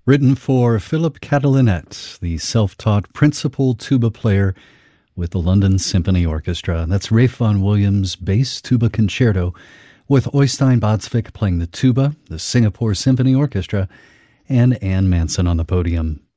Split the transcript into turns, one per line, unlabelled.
Written for Philip Catalinet, the self-taught principal tuba player with the London Symphony Orchestra. That's Ralph Vaughan Williams' Bass Tuba Concerto, with Øystein Båtsvik playing the tuba, the Singapore Symphony Orchestra, and Anne Manson on the podium.